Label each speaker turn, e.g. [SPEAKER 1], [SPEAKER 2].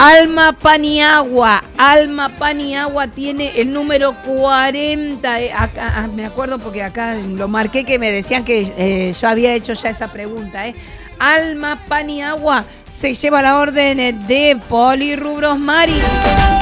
[SPEAKER 1] Alma Paniagua tiene el número 40. Acá, me acuerdo porque acá lo marqué que me decían que yo había hecho ya esa pregunta. Alma Paniagua se lleva la orden de Polirrubros Mari.